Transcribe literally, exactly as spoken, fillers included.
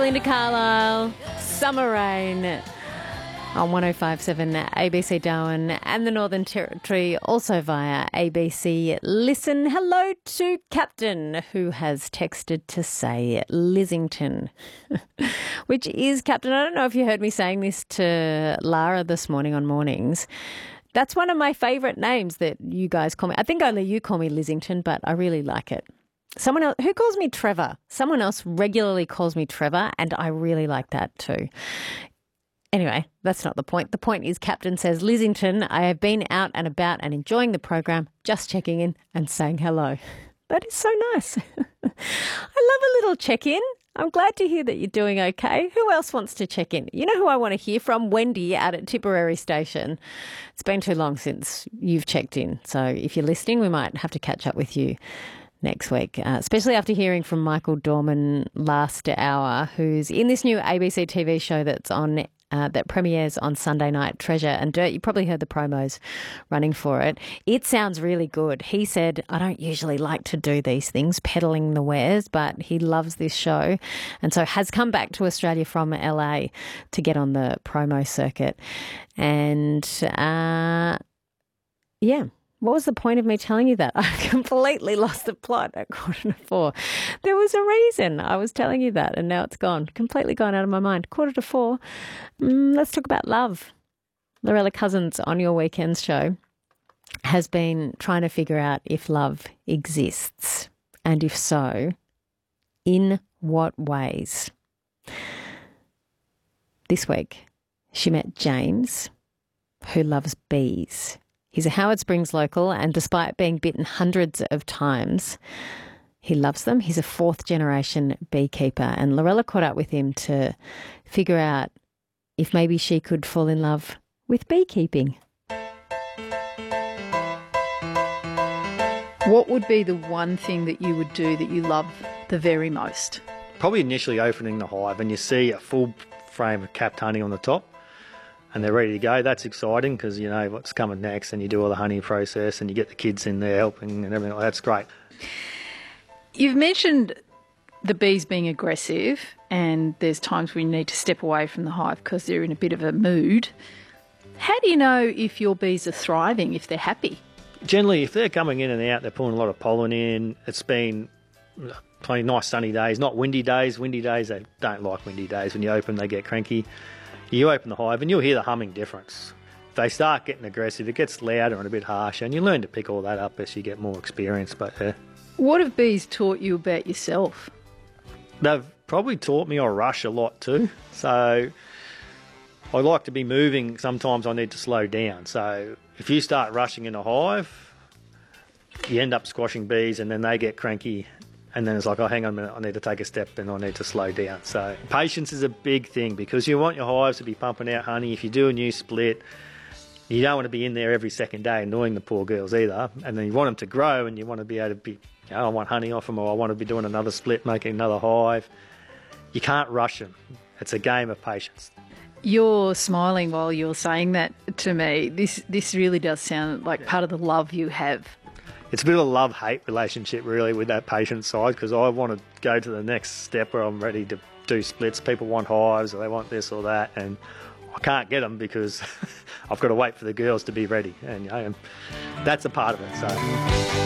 Belinda Carlisle, Summer Rain on one oh five point seven A B C Darwin and the Northern Territory, also via A B C Listen. Hello to Captain, who has texted to say Lizington, which is Captain. I don't know if you heard me saying this to Lara this morning on Mornings. That's one of my favourite names that you guys call me. I think only you call me Lizington, but I really like it. Someone else, who calls me Trevor? Someone else regularly calls me Trevor, and I really like that too. Anyway, that's not the point. The point is Captain says, Lizington, I have been out and about and enjoying the program, just checking in and saying hello. That is so nice. I love a little check-in. I'm glad to hear that you're doing okay. Who else wants to check in? You know who I want to hear from? Wendy out at Tipperary Station. It's been too long since you've checked in. So if you're listening, we might have to catch up with you next week, uh, especially after hearing from Michael Dorman last hour, who's in this new A B C T V show that's on Uh, that premieres on Sunday night, Treasure and Dirt. You probably heard the promos running for it. It sounds really good. He said, I don't usually like to do these things, peddling the wares, but he loves this show and so has come back to Australia from L A to get on the promo circuit. And, uh, yeah. What was the point of me telling you that? I've completely lost the plot at quarter to four. There was a reason I was telling you that, and now it's gone. Completely gone out of my mind. Quarter to four. Mm, let's talk about love. Lorella Cousins on Your Weekends show has been trying to figure out if love exists, and if so, in what ways. This week, she met James, who loves bees. He's a Howard Springs local, and despite being bitten hundreds of times, he loves them. He's a fourth-generation beekeeper, and Lorella caught up with him to figure out if maybe she could fall in love with beekeeping. What would be the one thing that you would do that you love the very most? Probably initially opening the hive and you see a full frame of capped honey on the top, and they're ready to go. That's exciting because you know what's coming next, and you do all the honey process and you get the kids in there helping and everything. That's great. You've mentioned the bees being aggressive, and there's times when you need to step away from the hive because they're in a bit of a mood. How do you know if your bees are thriving, if they're happy? Generally, if they're coming in and out, they're pulling a lot of pollen in. It's been plenty nice sunny days, not windy days. Windy days, they don't like windy days. When you open, they get cranky. You open the hive and you'll hear the humming difference. If they start getting aggressive, it gets louder and a bit harsher, and you learn to pick all that up as you get more experience. But uh, what have bees taught you about yourself? They've probably taught me I rush a lot too. So I like to be moving. Sometimes I need to slow down. So if you start rushing in a hive, you end up squashing bees, and then they get cranky. And then it's like, oh, hang on a minute, I need to take a step and I need to slow down. So patience is a big thing because you want your hives to be pumping out honey. If you do a new split, you don't want to be in there every second day annoying the poor girls either. And then you want them to grow, and you want to be able to be, you know, I want honey off them, or I want to be doing another split, making another hive. You can't rush them. It's a game of patience. You're smiling while you're saying that to me. This, this really does sound like part of the love you have. It's a bit of a love-hate relationship, really, with that patient side, because I want to go to the next step where I'm ready to do splits. People want hives, or they want this or that, and I can't get them because I've got to wait for the girls to be ready, and you know, that's a part of it. So.